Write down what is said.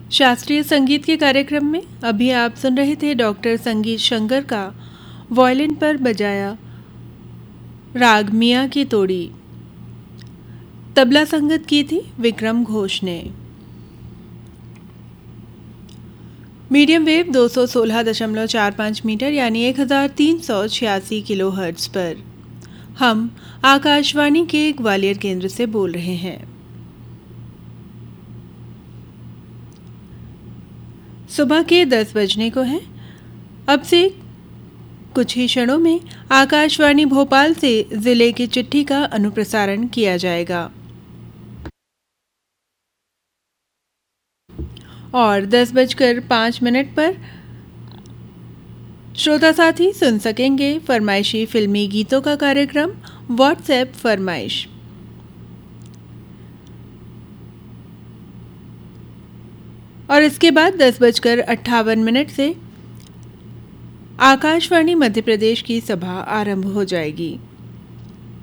शास्त्रीय संगीत के कार्यक्रम में अभी आप सुन रहे थे डॉक्टर संगीत शंकर का वायलिन पर बजाया राग मियाँ की तोड़ी। तबला संगत की थी विक्रम घोष ने। मीडियम वेव 216.45 मीटर यानी 1386 किलो हर्ट्ज पर हम आकाशवाणी के ग्वालियर केंद्र से बोल रहे हैं। सुबह के 10 बजने को हैं। अब से कुछ ही क्षणों में आकाशवाणी भोपाल से जिले की चिट्ठी का अनुप्रसारण किया जाएगा और 10:05 पर श्रोता साथी सुन सकेंगे फरमाइशी फिल्मी गीतों का कार्यक्रम व्हाट्सएप फरमाइश। और इसके बाद 10:58 से आकाशवाणी मध्य प्रदेश की सभा आरंभ हो जाएगी।